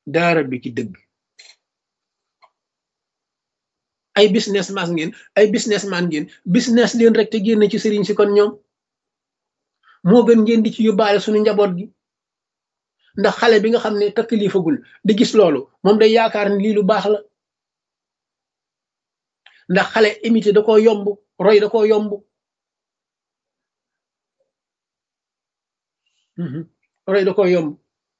dara du ci dëgg. ay businessman ngeen business leen rek te génn ci sëriñ si kon ñoom moo gën ngeen di ci yóbbaale suñu njaboot gi. ndax xale bi nga xam ne takkilifagul di gis loolu moom day yaakaar ni lii lu baax la ndax xale imité da koo yomb roy da koo yomb. roy da koo yomb.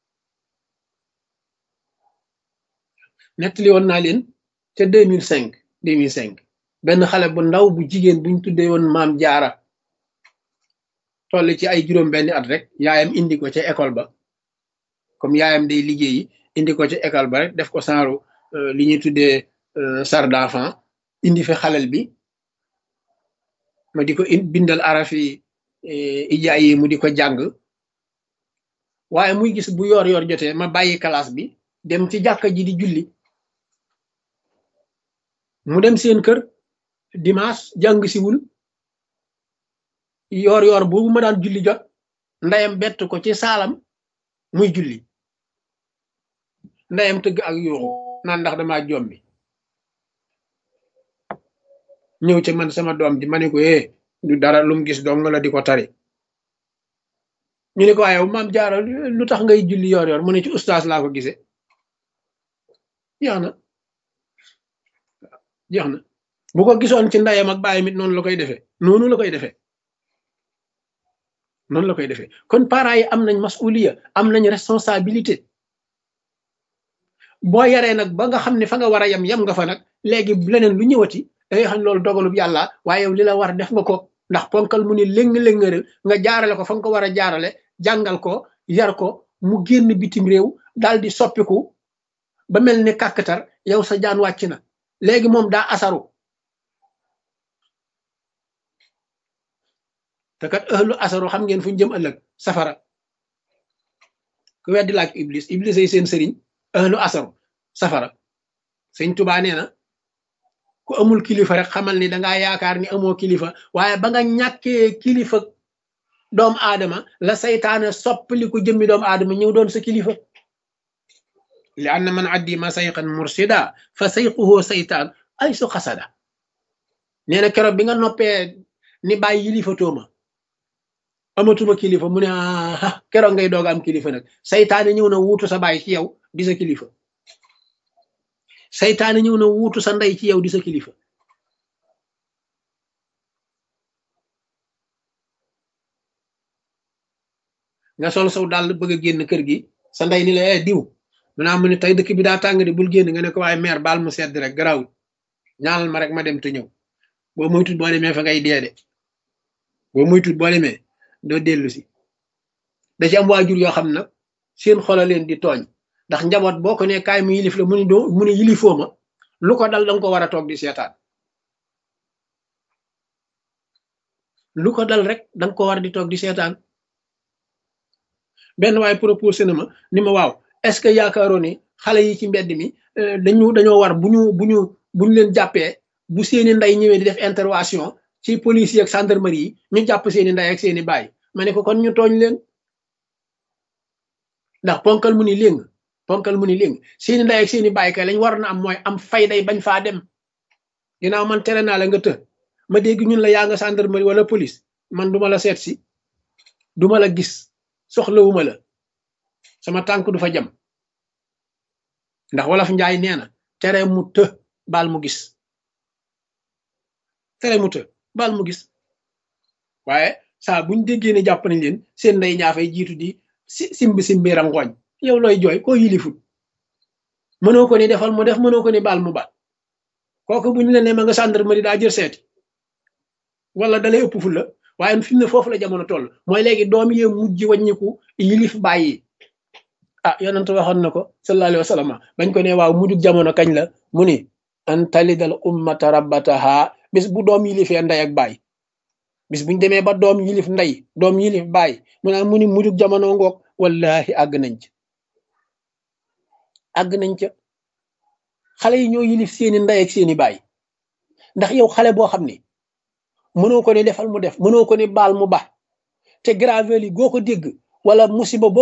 nettali woon naa leen ca 2005 benn xale bu ndaw bu jigéen buñ tuddee woon maam jaara toll ci ay juróom benni at rek yaayam indi ko ca école ba comme yaayam day liggéeyi indi ko ca école ba rek def ko saaru li ñuy tuddee sar d'enfant indi fi xalel bi ma di ko bindal arafi ijaay yi mu di ko jàng waaye muy gis bu yor jotee ma bàyyi classe bi dem ci jàkka ji di julli mu dem seen kër dimanche jàng siwul yor boobu ma daan julli jot ndeyam bett ko ci saalam muy julli ndeyam tëgg ak yuuxu naan ndax dama jombi ñëw ca man sama doom ji ma ne ko du dara lum gis dong la di ko tari ñu ne ko waaye maam jaara lu tax ngay julli yor mu ne ci ustaas laa ko gisee jeex na bu ko gisoon ci ndeyam ak bàyyi mit noonu la koy defee noonu la koy defee kon parents yi am nañ masuliya am nañ responsabilité boo yaree nag ba nga xam ne fa nga war a yem nga fa nag léegi leneen lu ñëwati dangay xam loolu dogalub yàlla waaye yow li la war def nga ko ndax ponkal mu ne léng-léngëral nga jaarale ko fa nga ko war a jaarale jàngal ko yar ko mu génn bitim réew daal di soppiku ba mel ne kàkkatar yow sa jaan wàcc na léegi moom daa asaru te kat ëllu asaru xam ngeen fu ñu jëm ëllëg safara ku weddi laaj iblis ay seen sëriñ ëllu asaru safara sëñ Tuubaa nee na ku amul kilifa rek xamal ni dangaa yaakaar ni amoo kilifa waaye ba nga ñàkkee kilifa doomu aadama la saytaane soppali ko jëmmi doomu aadama ñëw doon sa kilifa li anna man addi ma sayqan mursida fa sayquhu saytaan ay su xasada nee na keroog bi nga noppee ni bàyyi yilifatoo ma amatuma kilifa mu ne keroog ngay doog am kilifa nag saytaane ñëw na wuutu sa baay ci yow di sa kilifa saytaane ñëw na wuutu sa ndey ci yow di sa kilifa nga sol saw daal bëgg a génn kër gi sa ndey ni la diw mu naa mu ne tey dëkk bi daa tàng de bul génn nga ne ko waaye meer baal mu sedd rek garawut ñaanal ma rek ma dem te ñëw boo muy tut boo demee fa ngay dee de boo muy tut boo demee doo dellu si da ci am waajur yoo xam nag seen xol a leen di tooñ ndax njaboot boo ko ne kaay mu yilif la mu ne yilifoo ma lu ko dal danga ko war a toog di seetaan lu ko dal rek danga ko war di toog di seetaan benn waaye proposé na ma ni ma waaw est-ce que yaakaaroo ni xale yi ci mbedd mi dañoo war bu ñu leen jàppee bu seeni ndey ñëwee di def intervention ci police yi ak gendarmerie yi ñu jàpp seeni ndey ak seeni baay ma ne ko kon ñu tooñ leen ndax ponkal mu ni léng seeni ndey ak seeni baay kay lañ war na am mooy am fayday bañ faa dem ginnaaw man tere naa la nga të ma dégg ñun la yaa nga gendarmerie wala police man duma la seet si duma la gis soxlawuma la sama tànk du fa jam ndax wolof njaay nee na tere mu të baal mu gis waaye saa buñ déggee ne jàpp nañ leen seen ndey ñaafay jiitu di simbi rangooñ yow looy jooy koo yilifut mënoo ko ni defal mu def mënoo ko ni baal mu baal kooku buñ la ne ma nga gendarmerie daa jël seeti wala dalay ëpp fu la waaye fi mu ne foofu la jamono toll mooy léegi doom yee mujj wàññiku yilif bàyyi yonent waxoon na ko sallallahu alayhi wa sallam bañ ko ne waaw mujjug jamono kañ la mu ni an talidal ummata rabbataha bis bu doom yilifee ndey ak baay bis buñ demee ba doom yilif ndey doom yilif baay mu ni mujjug jamono ngoog wallahi àgg nañ ca xale yi ñoo yilif seeni ndey ak seeni baay ndax yow xale boo xam ni mënoo ko ne defal mu def mënoo ko ne baal mu ba te gravel yi goo ko dégg wala musiba